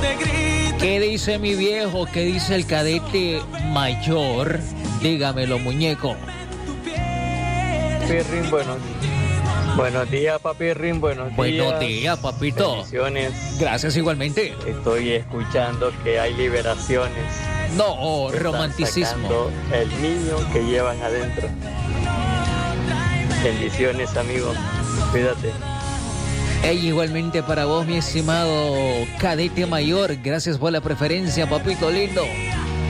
¿Qué dice mi viejo? ¿Qué dice el cadete mayor? Dígamelo, muñeco. Pirrin, buenos días, papi Rin, buenos días, papito. Bendiciones. Gracias igualmente. Estoy escuchando que hay liberaciones. No, romanticismo. El niño que llevan adentro. Bendiciones, amigo. Cuídate. Igualmente para vos, mi estimado cadete mayor. Gracias por la preferencia, papito lindo.